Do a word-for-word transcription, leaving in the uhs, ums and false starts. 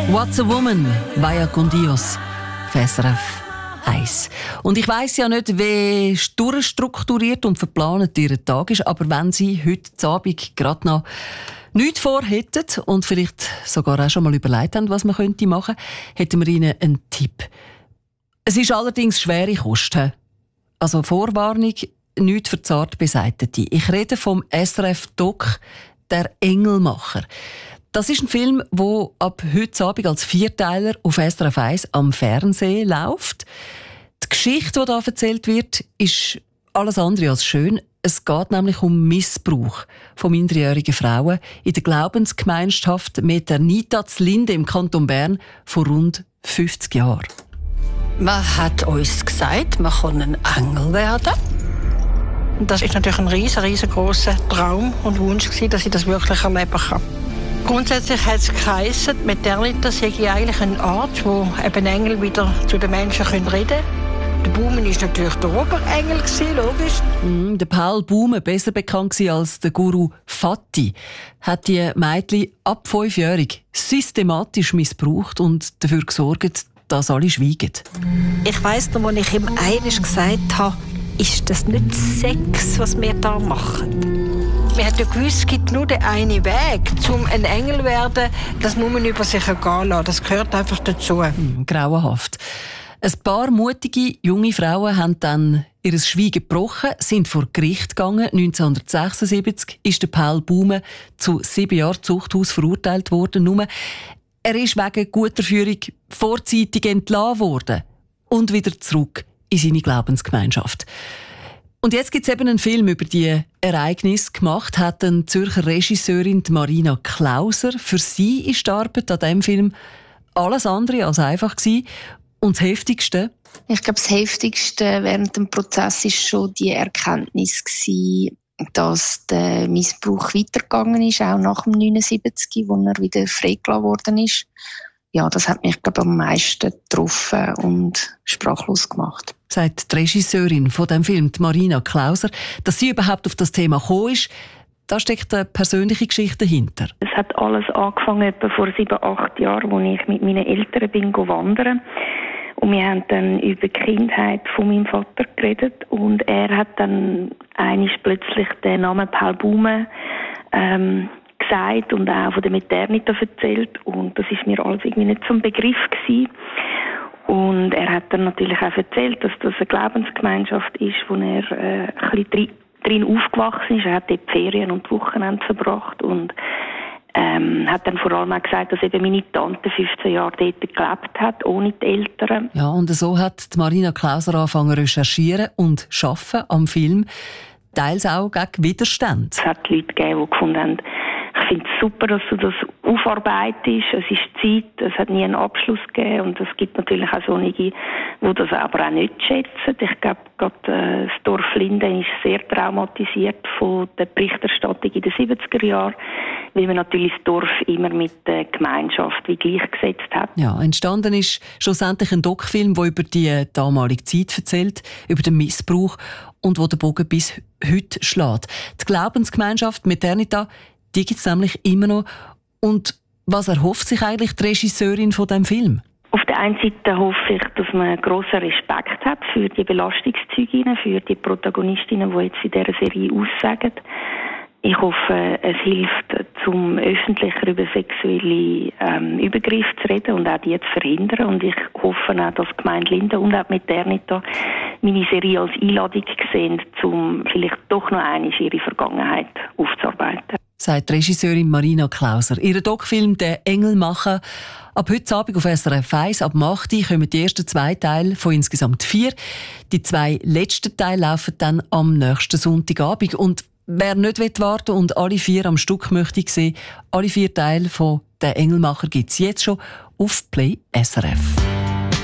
What's a Woman? Vaya con Dios. S R F eins. Und ich weiss ja nicht, wie durchstrukturiert und verplant Ihr Tag ist, aber wenn Sie heute Abend gerade noch nichts vorhätten und vielleicht sogar auch schon mal überlegt haben, was man könnte machen könnte, hätten wir Ihnen einen Tipp. Es ist allerdings schwere Kost. Also Vorwarnung, nichts für zart Beseitete. Ich rede vom S R F-Doc «Der Engelmacher». Das ist ein Film, der ab heute Abend als Vierteiler auf S R F eins am Fernsehen läuft. Die Geschichte, die hier erzählt wird, ist alles andere als schön. Es geht nämlich um Missbrauch von minderjährigen Frauen in der Glaubensgemeinschaft Meternita Zlinde im Kanton Bern vor rund fünfzig Jahren. Man hat uns gesagt, man kann ein Engel werden. Das ist natürlich ein riesen, riesengroßer Traum und Wunsch gewesen, dass ich das wirklich erleben kann. Grundsätzlich hat es geheissen, Meternitas sei eigentlich ein Ort, wo eben Engel wieder zu den Menschen reden können. Der Baumen war natürlich der Oberengel, logisch. Mm, der Paul Baumen, besser bekannt als der Guru Fati, hat die Mädchen ab fünfjährig systematisch missbraucht und dafür gesorgt, dass alle schweigen. Ich weiss noch, als ich ihm einmal gesagt habe, ist das nicht Sex, was wir da machen? Wir haben ja gewusst, es gibt nur den einen Weg, um ein Engel zu werden. Das muss man über sich ergehen lassen. Das gehört einfach dazu. Hm, grauenhaft. Ein paar mutige junge Frauen haben dann ihr Schweigen gebrochen, sind vor Gericht gegangen. neunzehnhundertsechsundsiebzig ist der Paul Baumen zu sieben Jahren Zuchthaus verurteilt worden. Nur, er ist wegen guter Führung vorzeitig entlassen worden und wieder zurück in seine Glaubensgemeinschaft. Und jetzt gibt es eben einen Film über die Ereignisse gemacht, hat eine Zürcher Regisseurin Marina Klauser. Für sie ist die Arbeit an diesem Film alles andere als einfach gewesen. Und das Heftigste? Ich glaube, das Heftigste während dem Prozess war schon die Erkenntnis gewesen, dass der Missbrauch weitergegangen ist, auch nach dem neunundsiebzig, wo er wieder freigelassen worden ist. Ja, das hat mich, glaube ich, am meisten getroffen und sprachlos gemacht. Sagt die Regisseurin von dem Film, Marina Klauser, dass sie überhaupt auf das Thema gekommen ist. Da steckt eine persönliche Geschichte dahinter. Es hat alles angefangen etwa vor sieben, acht Jahren, als ich mit meinen Eltern bin wandern. Und wir haben dann über die Kindheit von meinem Vater geredet. Und er hat dann einmal plötzlich den Namen Paul Baumen ähm, gesagt und auch von der Meternita erzählt. Und das ist mir alles irgendwie nicht zum Begriff gewesen. Und er hat dann natürlich auch erzählt, dass das eine Glaubensgemeinschaft ist, wo er äh, ein bisschen drin aufgewachsen ist. Er hat dort die Ferien und die Wochenende verbracht und ähm, hat dann vor allem auch gesagt, dass eben meine Tante fünfzehn Jahre dort gelebt hat, ohne die Eltern. Ja, und so hat die Marina Klauser angefangen zu recherchieren und zu arbeiten am Film, teils auch gegen Widerstand. Es hat Leute gegeben, die gefunden haben, ich finde es super, dass du das aufarbeitest. Es ist Zeit, es hat nie einen Abschluss gegeben. Und es gibt natürlich auch solche, die das aber auch nicht schätzen. Ich glaube, gerade äh, das Dorf Linden ist sehr traumatisiert von der Berichterstattung in den siebziger Jahren, weil man natürlich das Dorf immer mit der Gemeinschaft wie gleichgesetzt hat. Ja, entstanden ist schlussendlich ein Doc-Film, der über die damalige Zeit erzählt, über den Missbrauch und wo der Bogen bis heute schlägt. Die Glaubensgemeinschaft Meternita, die gibt es nämlich immer noch. Und was erhofft sich eigentlich die Regisseurin von diesem Film? Auf der einen Seite hoffe ich, dass man grossen Respekt hat für die Belastungszeuginnen, für die Protagonistinnen, die jetzt in dieser Serie aussagen. Ich hoffe, es hilft, zum öffentlicher über sexuelle ähm, Übergriffe zu reden und auch die zu verhindern. Und ich hoffe auch, dass die Gemeinde Linden und auch Meternita meine Serie als Einladung sehen, um vielleicht doch noch einmal ihre Vergangenheit aufzuarbeiten. Sagt Regisseurin Marina Klauser. Ihr Doc-Film «Der Engelmacher». Ab heute Abend auf S R F eins, ab acht Uhr kommen die ersten zwei Teile von insgesamt vier. Die zwei letzten Teile laufen dann am nächsten Sonntagabend. Und wer nicht warten will und alle vier am Stück möchte sehen, alle vier Teile von «Der Engelmacher» gibt es jetzt schon auf Play S R F.